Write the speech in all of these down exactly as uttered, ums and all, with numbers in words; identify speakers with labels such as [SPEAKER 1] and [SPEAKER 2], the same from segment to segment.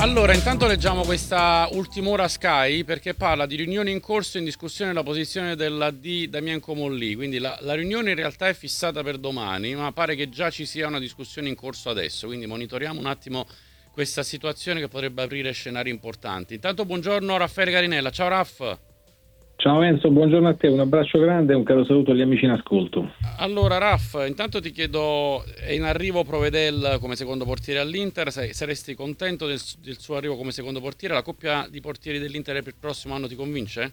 [SPEAKER 1] Allora, intanto leggiamo questa ultima ora Sky perché parla di riunioni in corso in discussione la posizione della D Damien Comolli, quindi la, la riunione in realtà è fissata per domani, ma pare che già ci sia una discussione in corso adesso, quindi monitoriamo un attimo questa situazione che potrebbe aprire scenari importanti. Intanto buongiorno Raffaele Carinella, ciao Raff.
[SPEAKER 2] Ciao Enzo, buongiorno a te, un abbraccio grande e un caro saluto agli amici in ascolto.
[SPEAKER 1] Allora Raff, intanto ti chiedo, è in arrivo Provedel come secondo portiere all'Inter, Sei- saresti contento del, del suo arrivo come secondo portiere? La coppia di portieri dell'Inter per il prossimo anno ti convince?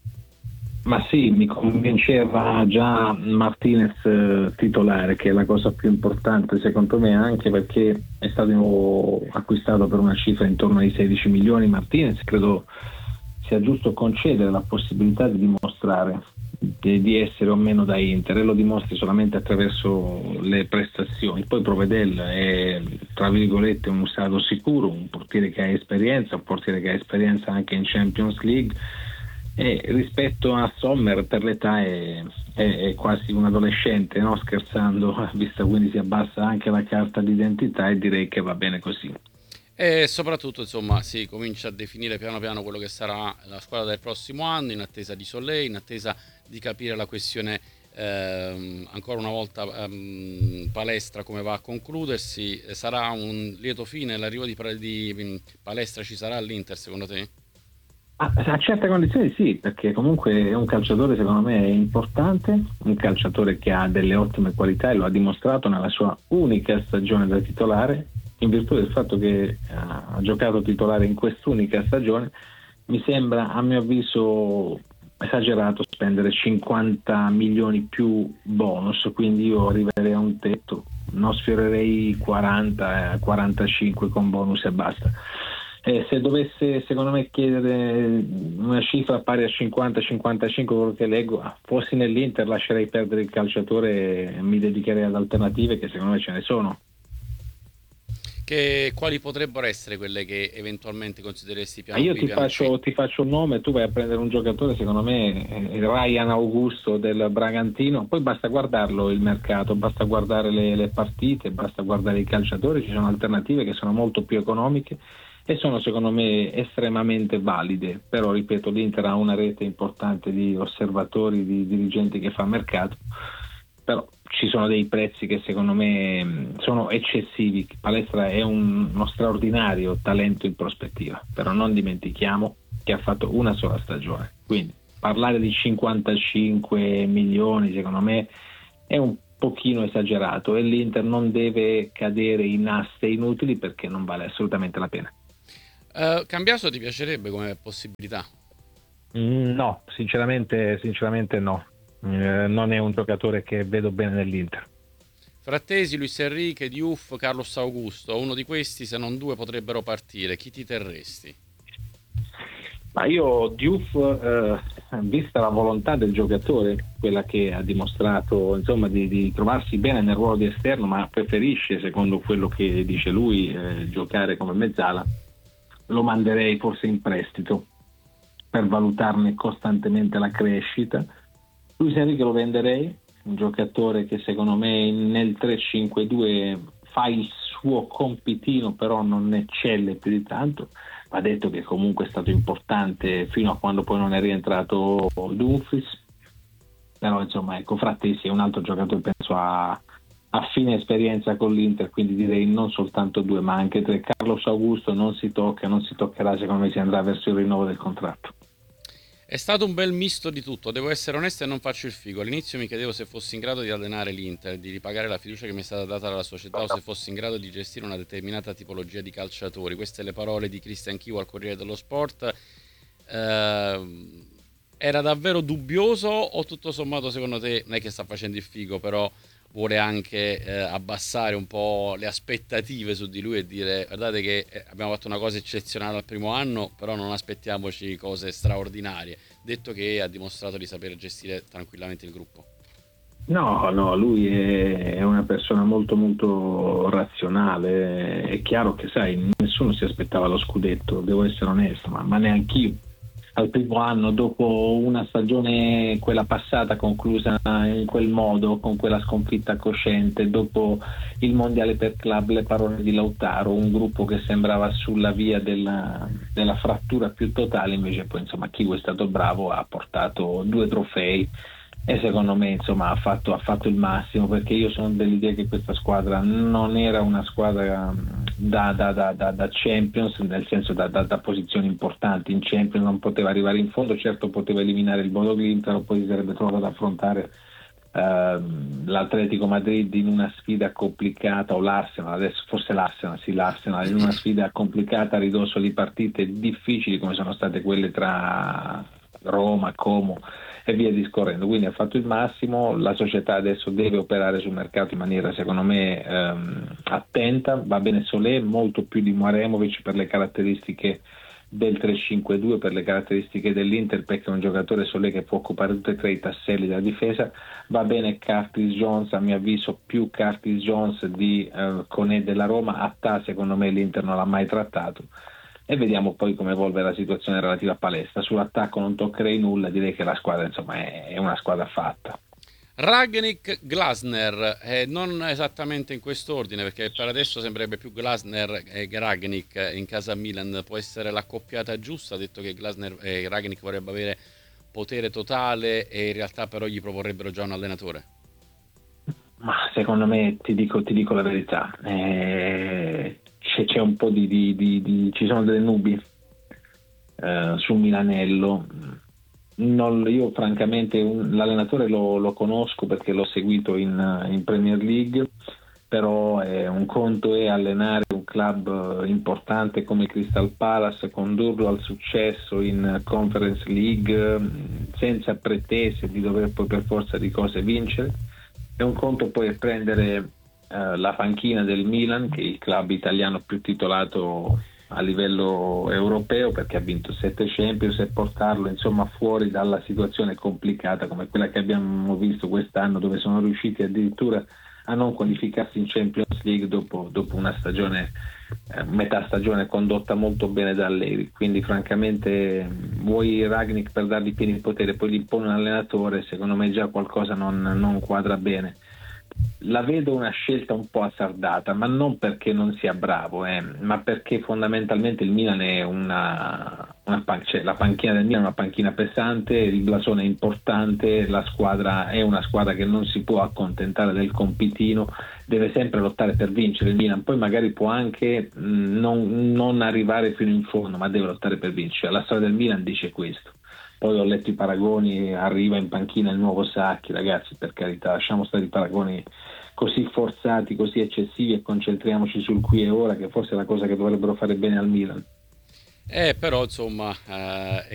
[SPEAKER 2] Ma sì, mi convinceva già Martinez eh, titolare, che è la cosa più importante secondo me, anche perché è stato acquistato per una cifra intorno ai sedici milioni. Martinez credo sia giusto concedere la possibilità di dimostrare di, di essere o meno da Inter, e lo dimostri solamente attraverso le prestazioni. Poi Provedel è tra virgolette un usato sicuro, un portiere che ha esperienza, un portiere che ha esperienza anche in Champions League, e rispetto a Sommer per l'età è, è, è quasi un adolescente, no? Scherzando, visto, quindi si abbassa anche la carta d'identità e direi che va bene così.
[SPEAKER 1] E soprattutto, insomma, si comincia a definire piano piano quello che sarà la squadra del prossimo anno, in attesa di Sollei, in attesa di capire la questione ehm, ancora una volta ehm, Palestra come va a concludersi. Sarà un lieto fine l'arrivo di, di Palestra, ci sarà all'Inter secondo te?
[SPEAKER 2] Ah, a certe condizioni sì, perché comunque è un calciatore secondo me importante, un calciatore che ha delle ottime qualità e lo ha dimostrato nella sua unica stagione da titolare, in virtù del fatto che ha giocato titolare in quest'unica stagione. Mi sembra, a mio avviso, esagerato spendere cinquanta milioni più bonus, quindi io arriverei a un tetto, non sfiorerei quaranta, quarantacinque con bonus e basta. Eh, se dovesse secondo me chiedere una cifra pari a cinquanta cinquantacinque, quello che leggo, fossi nell'Inter lascerei perdere il calciatore e mi dedicherei ad alternative che secondo me ce ne sono.
[SPEAKER 1] Che, quali potrebbero essere quelle che eventualmente considereresti
[SPEAKER 2] Ah,
[SPEAKER 1] piano
[SPEAKER 2] io
[SPEAKER 1] B,
[SPEAKER 2] ti
[SPEAKER 1] piano C?
[SPEAKER 2] faccio, ti faccio un nome, tu vai a prendere un giocatore, secondo me eh, Ryan Augusto del Bragantino, poi basta guardarlo il mercato, basta guardare le, le partite, basta guardare i calciatori, ci sono alternative che sono molto più economiche e sono secondo me estremamente valide, però ripeto, l'Inter ha una rete importante di osservatori, di dirigenti che fa mercato, però ci sono dei prezzi che secondo me mh, sono eccessivi. Palestra è un, uno straordinario talento in prospettiva, però non dimentichiamo che ha fatto una sola stagione, quindi parlare di cinquantacinque milioni secondo me è un pochino esagerato e l'Inter non deve cadere in aste inutili perché non vale assolutamente la pena.
[SPEAKER 1] Uh, Cambiaso ti piacerebbe come possibilità?
[SPEAKER 2] Mm, no, sinceramente, sinceramente no. Eh, non è un giocatore che vedo bene nell'Inter.
[SPEAKER 1] Frattesi, Luis Enrique, Diouf, Carlos Augusto, uno di questi se non due potrebbero partire, chi ti terresti?
[SPEAKER 2] Ma io Diouf, eh, vista la volontà del giocatore, quella che ha dimostrato insomma di, di trovarsi bene nel ruolo di esterno, ma preferisce, secondo quello che dice lui, eh, giocare come mezzala, lo manderei forse in prestito per valutarne costantemente la crescita. Luis Enrique lo venderei, un giocatore che secondo me nel tre cinque due fa il suo compitino, però non eccelle più di tanto. Va detto che comunque è stato importante fino a quando poi non è rientrato Dumfries, però insomma ecco, Frattesi è un altro giocatore, penso a, a fine esperienza con l'Inter, quindi direi non soltanto due ma anche tre. Carlos Augusto non si tocca, non si toccherà, secondo me si andrà verso il rinnovo del contratto.
[SPEAKER 1] È stato un bel misto di tutto, devo essere onesto e non faccio il figo. All'inizio mi chiedevo se fossi in grado di allenare l'Inter, di ripagare la fiducia che mi è stata data dalla società o se fossi in grado di gestire una determinata tipologia di calciatori. Queste le parole di Christian Chiu al Corriere dello Sport. Eh, era davvero dubbioso o tutto sommato secondo te, non è che sta facendo il figo, però vuole anche eh, abbassare un po' le aspettative su di lui e dire guardate che eh, abbiamo fatto una cosa eccezionale al primo anno, però non aspettiamoci cose straordinarie, detto che ha dimostrato di saper gestire tranquillamente il gruppo.
[SPEAKER 2] No, no, lui è, è una persona molto molto razionale, è chiaro che sai, nessuno si aspettava lo scudetto, devo essere onesto, ma, ma neanch'io. al primo anno, dopo una stagione, quella passata, conclusa in quel modo, con quella sconfitta cosciente, dopo il mondiale per club, le parole di Lautaro, un gruppo che sembrava sulla via della, della frattura più totale, invece poi insomma Kiwi è stato bravo, ha portato due trofei e secondo me insomma ha fatto, ha fatto il massimo, perché io sono dell'idea che questa squadra non era una squadra da, da, da, da, da Champions, nel senso da, da, da posizioni importanti in Champions, non poteva arrivare in fondo, certo poteva eliminare il Bodo Glimt, però poi si sarebbe trovato ad affrontare Uh, l'Atletico Madrid in una sfida complicata, o l'Arsenal, adesso forse l'Arsenal, sì l'Arsenal in una sfida complicata a ridosso di partite difficili come sono state quelle tra Roma, Como e via discorrendo. Quindi ha fatto il massimo, la società adesso deve operare sul mercato in maniera secondo me um, attenta, va bene Solé, molto più di Muaremovic per le caratteristiche del tre cinque due, per le caratteristiche dell'Inter, perché è un giocatore Solé che può occupare tutti e tre i tasselli della difesa. Va bene Curtis Jones, a mio avviso più Curtis Jones di uh, Koné della Roma. Attà secondo me l'Inter non l'ha mai trattato, e vediamo poi come evolve la situazione relativa a Palestra. Sull'attacco non toccherei nulla, direi che la squadra insomma è, è una squadra fatta.
[SPEAKER 1] Rangnick, Glasner, eh, non esattamente in quest'ordine, perché per adesso sembrerebbe più Glasner e Rangnick in casa Milan. Può essere l'accoppiata giusta, detto che Glasner e Rangnick vorrebbe avere potere totale e in realtà però gli proporrebbero già un allenatore.
[SPEAKER 2] Ma secondo me ti dico, ti dico la verità, eh, c'è, c'è un po' di, di, di, di ci sono delle nubi eh, sul Milanello. Non, io francamente un, l'allenatore lo, lo conosco perché l'ho seguito in, in Premier League, però è, un conto è allenare un club importante come Crystal Palace, condurlo al successo in Conference League senza pretese di dover poi per forza di cose vincere, e un conto poi è prendere eh, la panchina del Milan, che è il club italiano più titolato a livello europeo perché ha vinto sette Champions, e portarlo insomma fuori dalla situazione complicata come quella che abbiamo visto quest'anno, dove sono riusciti addirittura a non qualificarsi in Champions League dopo, dopo una stagione eh, metà stagione condotta molto bene da Allegri. Quindi francamente vuoi Rangnick per dargli pieni potere, poi gli impone un allenatore, secondo me già qualcosa non, non quadra bene. La vedo una scelta un po' azzardata, ma non perché non sia bravo, eh, ma perché fondamentalmente il Milan è una, una pan- cioè la panchina del Milan è una panchina pesante, il blasone è importante, la squadra è una squadra che non si può accontentare del compitino, deve sempre lottare per vincere il Milan, poi magari può anche mh, non, non arrivare fino in fondo, ma deve lottare per vincere. La storia del Milan dice questo. Poi ho letto i paragoni, arriva in panchina il nuovo Sacchi, ragazzi, per carità, lasciamo stare i paragoni così forzati, così eccessivi, e concentriamoci sul qui e ora, che forse è la cosa che dovrebbero fare bene al Milan.
[SPEAKER 1] Eh, però insomma eh,